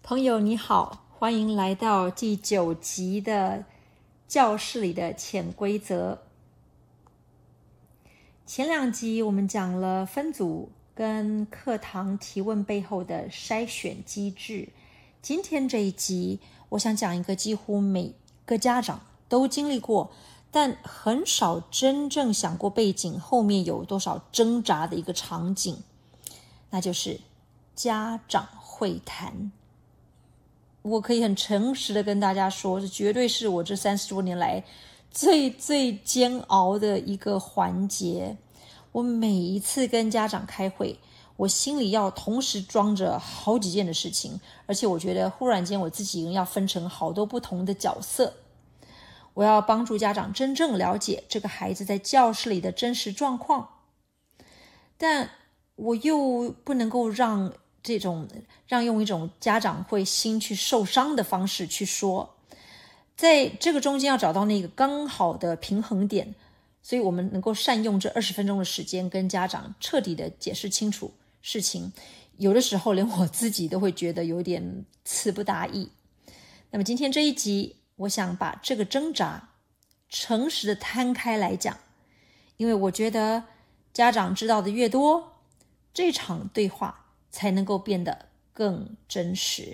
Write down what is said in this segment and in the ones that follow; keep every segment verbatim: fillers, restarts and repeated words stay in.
朋友你好，欢迎来到第九集的教室里的潜规则。前两集我们讲了分组跟课堂提问背后的筛选机制，今天这一集我想讲一个几乎每个家长都经历过，但很少真正想过背景后面有多少挣扎的一个场景，那就是家长会谈。我可以很诚实的跟大家说，这绝对是我这三十多年来最最煎熬的一个环节。我每一次跟家长开会，我心里要同时装着好几件的事情，而且我觉得忽然间我自己要分成好多不同的角色。我要帮助家长真正了解这个孩子在教室里的真实状况，但我又不能够让这种让用一种家长会心去受伤的方式去说，在这个中间要找到那个刚好的平衡点，所以我们能够善用这二十分钟的时间跟家长彻底的解释清楚事情，有的时候连我自己都会觉得有点词不达意。那么今天这一集，我想把这个挣扎诚实的摊开来讲，因为我觉得家长知道的越多，这场对话才能够变得更真实。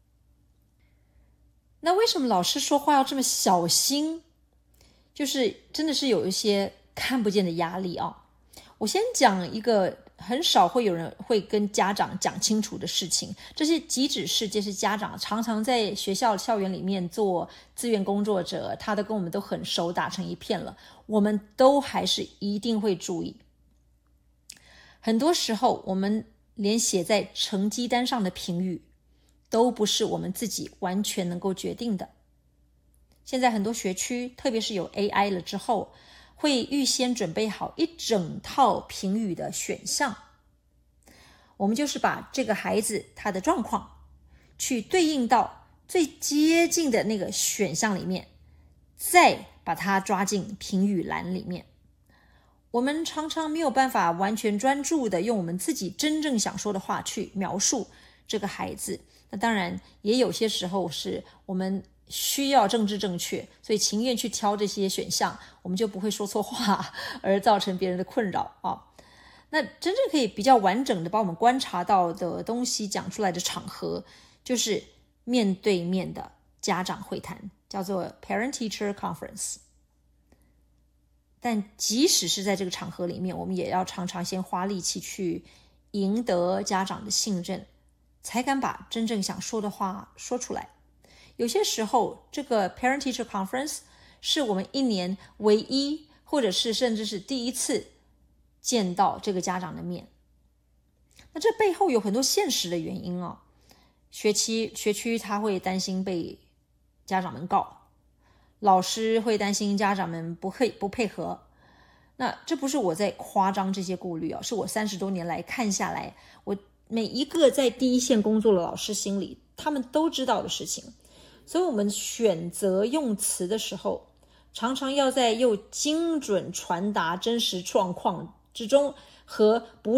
那为什么老师说话要这么小心？就是真的是有一些看不见的压力啊。我先讲一个很少会有人会跟家长讲清楚的事情，这些即使是这些家长常常在学校校园里面做志愿工作者，他都跟我们都很熟，打成一片了，我们都还是一定会注意。很多时候我们连写在成绩单上的评语都不是我们自己完全能够决定的。现在很多学区，特别是有 A I 了之后，会预先准备好一整套评语的选项。我们就是把这个孩子他的状况去对应到最接近的那个选项里面，再把它抓进评语栏里面。我们常常没有办法完全专注的用我们自己真正想说的话去描述这个孩子。那当然也有些时候是我们需要政治正确，所以情愿去挑这些选项，我们就不会说错话而造成别人的困扰啊。那真正可以比较完整的把我们观察到的东西讲出来的场合，就是面对面的家长会谈，叫做 Parent-Teacher Conference。但即使是在这个场合里面，我们也要常常先花力气去赢得家长的信任，才敢把真正想说的话说出来。有些时候这个 Parent-Teacher Conference 是我们一年唯一或者是甚至是第一次见到这个家长的面。那这背后有很多现实的原因哦。学期学区他会担心被家长们告，老师会担心家长们不配不配合。那这不是我在夸张这些顾虑哦，是我三十多年来看下来，我每一个在第一线工作的老师心里他们都知道的事情。所以我们选择用词的时候，常常要在又精准传达真实状况之中和不